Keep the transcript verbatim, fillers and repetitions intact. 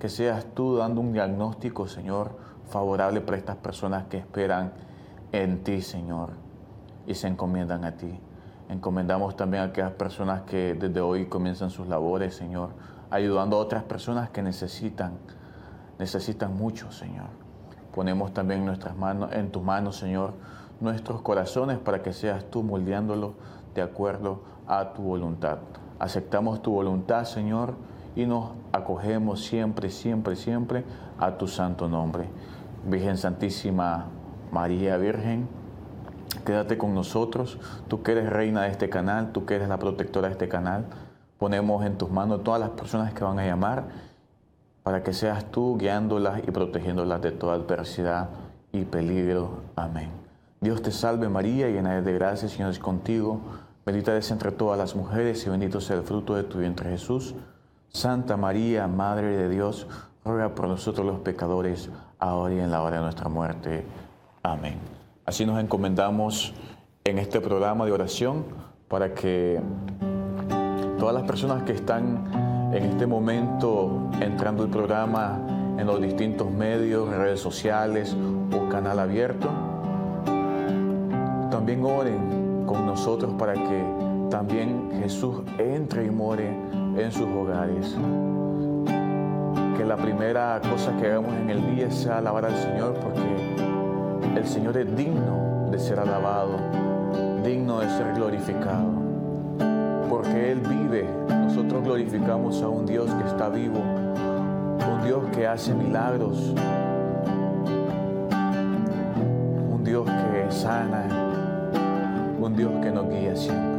que seas tú dando un diagnóstico, Señor, favorable para estas personas que esperan en ti, Señor, y se encomiendan a ti. Encomendamos también a aquellas personas que desde hoy comienzan sus labores, Señor, ayudando a otras personas que necesitan, necesitan mucho, Señor. Ponemos también en nuestras manos, en tus manos, Señor, nuestros corazones para que seas tú moldeándolo de acuerdo a tu voluntad. Aceptamos tu voluntad, Señor, y nos acogemos siempre, siempre, siempre a tu santo nombre. Virgen Santísima María Virgen, quédate con nosotros. Tú que eres reina de este canal, tú que eres la protectora de este canal. Ponemos en tus manos todas las personas que van a llamar para que seas tú guiándolas y protegiéndolas de toda adversidad y peligro. Amén. Dios te salve María, llena eres de gracia, el Señor es contigo. Bendita eres entre todas las mujeres y bendito sea el fruto de tu vientre Jesús. Santa María, Madre de Dios, ruega por nosotros los pecadores, ahora y en la hora de nuestra muerte. Amén. Así nos encomendamos en este programa de oración para que todas las personas que están en este momento entrando al programa en los distintos medios, redes sociales o canal abierto, también oren con nosotros para que también Jesús entre y more en sus hogares. Que la primera cosa que hagamos en el día sea alabar al Señor, porque el Señor es digno de ser alabado, digno de ser glorificado. Porque Él vive, nosotros glorificamos a un Dios que está vivo, un Dios que hace milagros, un Dios que sana, un Dios que nos guía siempre.